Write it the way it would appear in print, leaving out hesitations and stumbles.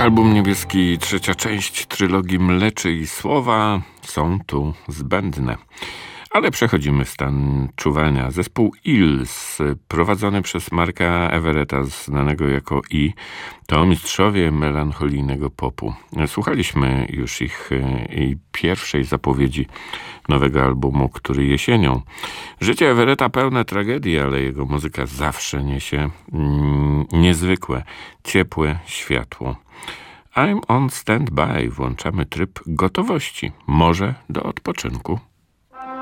Album niebieski, trzecia część trylogii Mleczy i Słowa są tu zbędne. Ale przechodzimy w stan czuwania. Zespół Eels, prowadzony przez Marka Everetta, znanego jako I, to mistrzowie melancholijnego popu. Słuchaliśmy już ich pierwszej zapowiedzi nowego albumu, który jesienią. Życie Everetta pełne tragedii, ale jego muzyka zawsze niesie niezwykłe, ciepłe światło. I'm on standby. Włączamy tryb gotowości. Może do odpoczynku.